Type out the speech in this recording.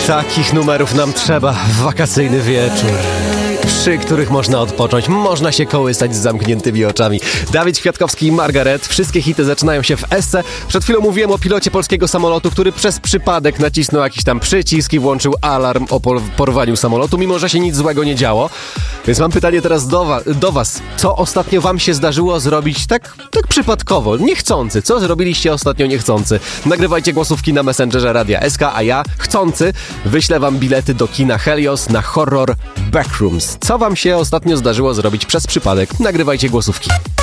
Takich numerów nam trzeba w wakacyjny wieczór, przy których można odpocząć, można się kołysać z zamkniętymi oczami. Dawid Kwiatkowski i Margaret. Wszystkie hity zaczynają się w Esse. Przed chwilą mówiłem o pilocie polskiego samolotu, który przez przypadek nacisnął jakiś tam przycisk i włączył alarm o porwaniu samolotu, mimo że się nic złego nie działo. Więc mam pytanie teraz do was. Co ostatnio wam się zdarzyło zrobić tak przypadkowo, niechcący? Co zrobiliście ostatnio niechcący? Nagrywajcie głosówki na Messengerze Radia SK, a ja, chcący, wyślę wam bilety do kina Helios na horror Backrooms. Co wam się ostatnio zdarzyło zrobić przez przypadek? Nagrywajcie głosówki.